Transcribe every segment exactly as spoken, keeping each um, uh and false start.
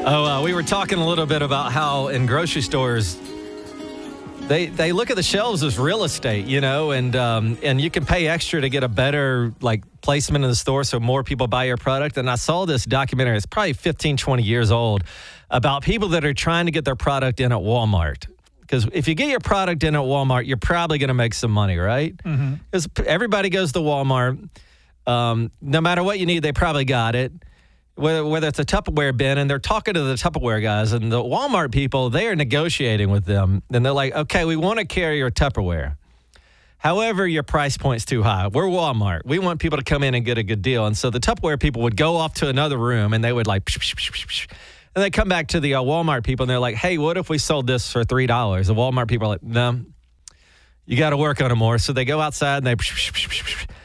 Oh, uh, we were talking a little bit about how in grocery stores, they they look at the shelves as real estate, you know, and um, and you can pay extra to get a better, like, placement in the store so more people buy your product. And I saw this documentary, it's probably fifteen, twenty years old, about people that are trying to get their product in at Walmart. Because if you get your product in at Walmart, you're probably going to make some money, right? Because mm-hmm. everybody goes to Walmart. Um, no matter what you need, they probably got it. Whether, whether it's a Tupperware bin, and they're talking to the Tupperware guys, and the Walmart people, they are negotiating with them. And they're like, okay, we want to carry your Tupperware. However, your price point's too high. We're Walmart. We want people to come in and get a good deal. And so the Tupperware people would go off to another room, and they would like, psh, psh, psh, psh, psh. And they come back to the uh, Walmart people, and they're like, hey, what if we sold this for three dollars? The Walmart people are like, no, you got to work on it more. So they go outside, and they psh, psh, psh, psh, psh.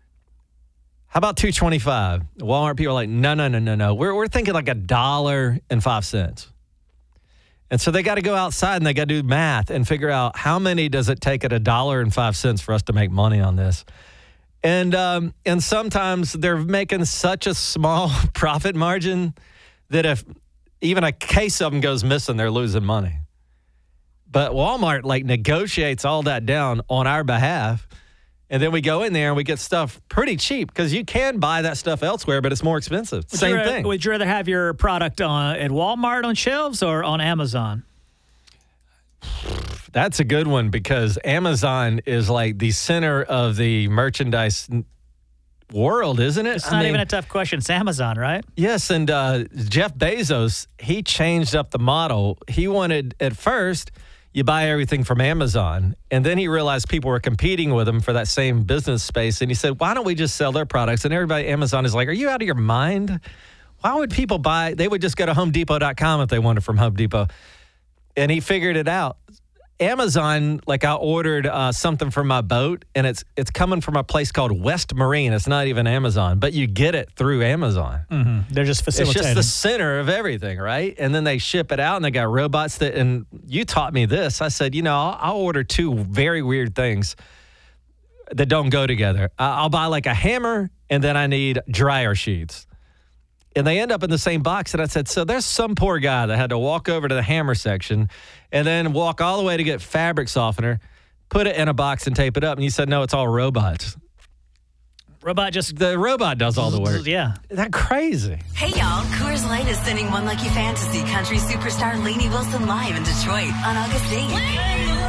How about two twenty-five? Walmart people are like, no, no, no, no, no. We're we're thinking like a dollar and five cents. And so they got to go outside and they got to do math and figure out how many does it take at a dollar and five cents for us to make money on this. And um, and sometimes they're making such a small profit margin that if even a case of them goes missing, they're losing money. But Walmart like negotiates all that down on our behalf. And then we go in there and we get stuff pretty cheap because you can buy that stuff elsewhere, but it's more expensive. Would Same you, thing. Would you rather have your product on, at Walmart on shelves or on Amazon? That's a good one because Amazon is like the center of the merchandise world, isn't it? It's not I mean, even a tough question. It's Amazon, right? Yes, and uh, Jeff Bezos, he changed up the model. He wanted, at first, you buy everything from Amazon. And then he realized people were competing with him for that same business space. And he said, why don't we just sell their products? And everybody at Amazon is like, are you out of your mind? Why would people buy? They would just go to home depot dot com if they wanted from Home Depot. And he figured it out. Amazon, like I ordered uh, something for my boat, and it's it's coming from a place called West Marine. It's not even Amazon, but you get it through Amazon. Mm-hmm. They're just facilitating. It's just the center of everything, right? And then they ship it out, and they got robots that, and you taught me this. I said, you know, I'll, I'll order two very weird things that don't go together. I'll buy like a hammer, and then I need dryer sheets. And they end up in the same box. And I said, so there's some poor guy that had to walk over to the hammer section and then walk all the way to get fabric softener, put it in a box and tape it up. And you said, no, it's all robots. Robot just... The robot does all the work. Yeah. Isn't that crazy? Hey, y'all. Coors Light is sending One Lucky Fantasy country superstar Lainey Wilson live in Detroit on August eighth.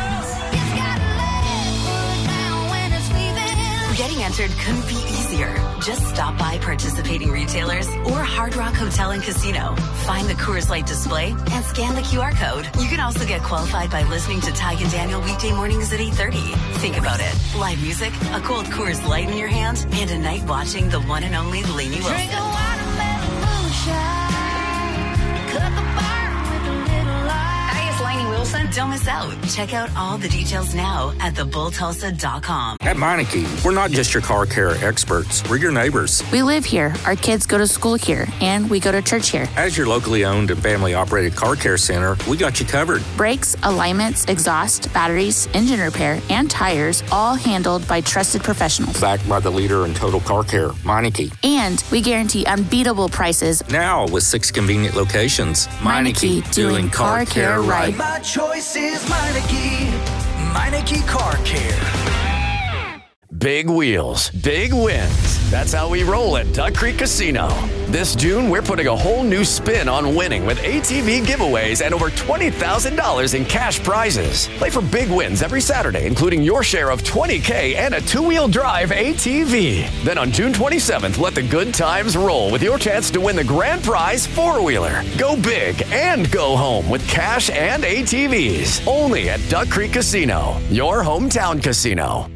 Getting entered couldn't be easier. Just stop by participating retailers or Hard Rock Hotel and Casino. Find the Coors Light display and scan the Q R code. You can also get qualified by listening to Ty and Daniel weekday mornings at eight thirty. Think about it. Live music, a cold Coors Light in your hand, and a night watching the one and only Lainey Wilson. Drink a watermelon moonshine. Cut the bar with a little light. Hey, it's Lainey Wilson. Don't miss out. Check out all the details now at the bull tulsa dot com. At Meineke, we're not just your car care experts. We're your neighbors. We live here. Our kids go to school here, and we go to church here. As your locally owned and family-operated car care center, we got you covered. Brakes, alignments, exhaust, batteries, engine repair, and tires, all handled by trusted professionals. Backed by the leader in total car care, Meineke. And we guarantee unbeatable prices. Now with six convenient locations. Meineke, Meineke doing, doing car, car care right. My choice is Meineke. Meineke Car Care. Big wheels, big wins. That's how we roll at Duck Creek Casino. This June, we're putting a whole new spin on winning with A T V giveaways and over twenty thousand dollars in cash prizes. Play for big wins every Saturday, including your share of twenty K and a two-wheel drive A T V. Then on June twenty-seventh, let the good times roll with your chance to win the grand prize four-wheeler. Go big and go home with cash and A T Vs. Only at Duck Creek Casino, your hometown casino.